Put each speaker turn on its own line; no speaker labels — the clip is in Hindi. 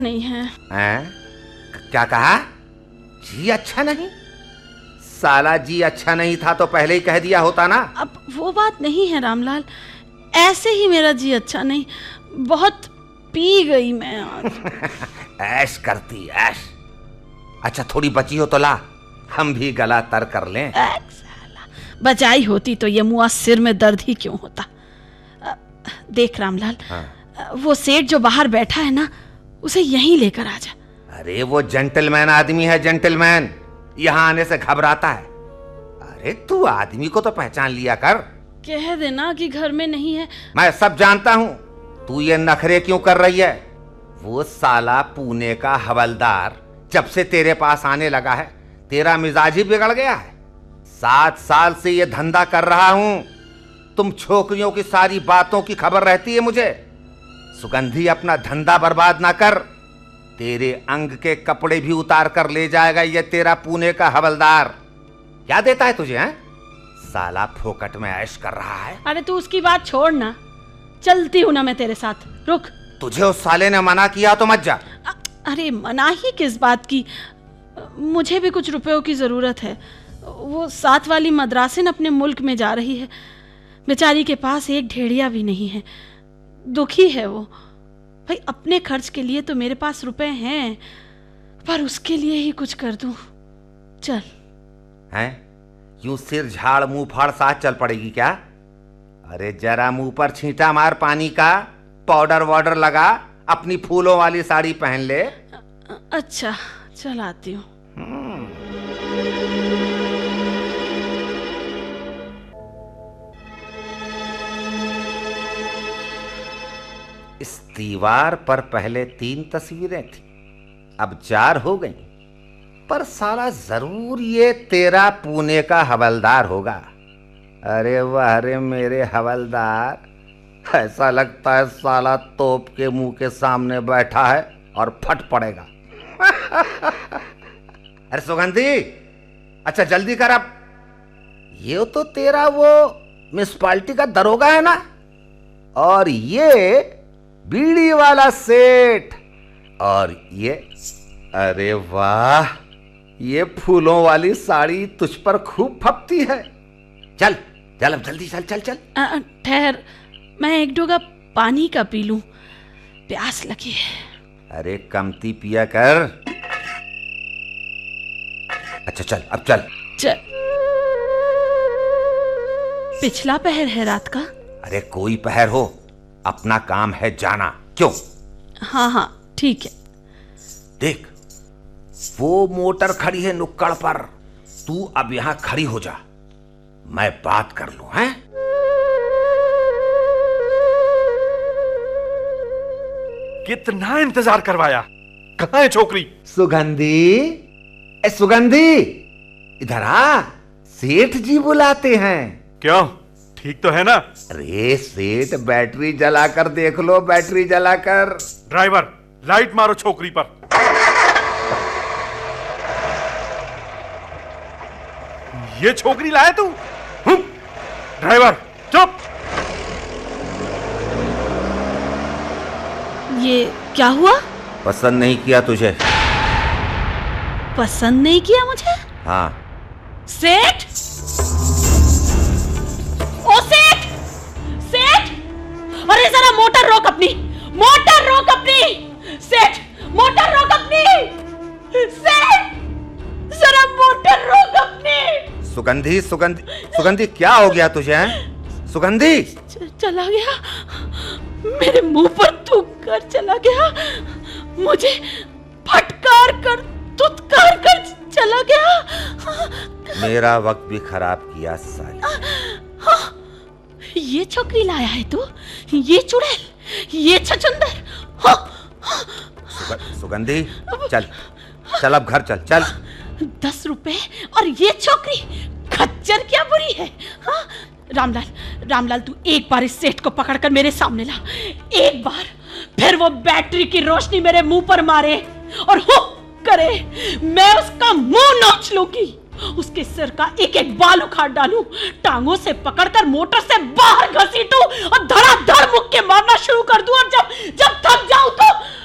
नहीं है।
हैं? क्या कहा? जी अच्छा नहीं? साला जी अच्छा नहीं था तो पहले ही कह दिया होता ना।
अब वो बात नहीं है रामलाल, ऐसे ही मेरा जी अच्छा नहीं, बहुत पी गई मैं आज।
ऐश करती ऐश। अच्छा थोड़ी बची हो तो ला, हम भी गला तर कर लें।
साला, बचाई होती तो ये मुआ सिर में दर्द ही क्यों होता। देख रामलाल,
हाँ।
वो सेठ जो बाहर बैठा है ना, उसे यहीं लेकर आ जा।
अरे वो जेंटलमैन आदमी है, जेंटलमैन। यहाँ आने से घबराता है। अरे तू आदमी को तो पहचान लिया कर।
कह देना कि घर में नहीं है।
मैं सब जानता हूँ, तू ये नखरे क्यों कर रही है। वो साला पुणे का हवलदार जब से तेरे पास आने लगा है, तेरा मिजाज ही बिगड़ गया है। 7 साल से ये धंधा कर रहा हूँ। तुम छोकरियों की सारी बातों की खबर रहती है मुझे। सुगंधी अपना धंधा बर्बाद ना कर, तेरे अंग के कपड़े भी उतार कर ले जाएगा ये तेरा पुणे का हवलदार। क्या देता है तुझे हैं? साला फोकट में ऐश कर रहा है।
अरे तू उसकी बात छोड़ ना, चलती हूँ ना मैं तेरे साथ। रुक।
तुझे उस साले ने मना किया तो मत जा।
अरे मना ही किस बात की, मुझे भी कुछ रुपयों की जरूरत है। वो साथ वाली मद्रासिन अपने मुल्क में जा रही है, बेचारी के पास एक ढेड़िया भी नहीं है, दुखी है वो। भाई अपने खर्च के लिए तो मेरे पास रुपए हैं, पर उसके लिए ही कुछ कर दूं। चल।
हैं? यूं सिर झाड़ मुंह फाड़ साथ चल पड़ेगी क्या? अरे जरा मुंह पर छींटा मार पानी का, पाउडर वाउडर लगा, अपनी फूलों वाली साड़ी पहन ले।
अच्छा चल आती हूँ।
इस दीवार पर पहले 3 तस्वीरें थी, अब 4 हो गई। पर साला जरूर ये तेरा पुणे का हवलदार होगा। अरे वाह रे मेरे हवलदार, ऐसा लगता है साला तोप के मुंह के सामने बैठा है और फट पड़ेगा। अरे सुगंधी, अच्छा जल्दी कर अब। ये तो तेरा वो म्युनिसिपालिटी का दरोगा है ना, और ये बीड़ी वाला सेठ, और ये, अरे वाह, ये फूलों वाली साड़ी तुझ पर खूब फपती है। चल चल अब जल्दी चल चल चल।
ठहर, मैं एक डोगा पानी का पी लूं, प्यास लगी है।
अरे कमती पिया कर। अच्छा चल अब चल।
चल। पिछला पहर है रात का।
अरे कोई पहर हो, अपना काम है जाना। क्यों?
हाँ ठीक है।
देख वो मोटर खड़ी है नुक्कड़ पर, तू अब यहां खड़ी हो जा, मैं बात कर लूं। हैं?
कितना इंतजार करवाया, कहां है छोकरी?
सुगंधी, ए सुगंधी, इधर आ, सेठ जी बुलाते हैं।
क्यों, ठीक तो है ना?
अरे सेठ बैटरी जलाकर देख लो, बैटरी जलाकर।
ड्राइवर लाइट मारो छोकरी पर। ये छोकरी लाया तू? ड्राइवर चुप।
ये क्या हुआ?
पसंद नहीं किया तुझे?
पसंद नहीं किया मुझे?
हाँ।
सेठ, ओ सेठ, सेठ, अरे जरा मोटर रोक अपनी, मोटर रोक अपनी। सेठ मोटर रोक अपनी, सेठ जरा मोटर रोक अपनी।
सुगंधी, सुगंधी, सुगंधी क्या हो गया तुझे? हैं? सुगंधी
चला गया, मेरे मुंह पर थूक कर चला गया, मुझे फटकार कर तुतकार कर चला गया।
मेरा वक्त भी खराब किया साली।
ये छोकरी लाया है तू, ये चुड़ैल, ये छछंदर।
सुगंधी चल चल अब घर चल चल।
10 रुपए और ये छोकरी, खच्चर क्या बुरी है। हाँ? रामलाल, रामलाल तू एक बार इस सेठ को पकड़कर मेरे सामने ला, एक बार, फिर वो बैटरी की रोशनी मेरे मुंह पर मारे और हुक करे, मैं उसका मुंह नोच लूंगी, उसके सिर का एक एक बाल उखाड़ डालूं, टांगों से पकड़कर मोटर से बाहर घसीटूं और धड़ाधड़ मुक्के मारना शुरू कर दूं, और जब थक जाऊं तो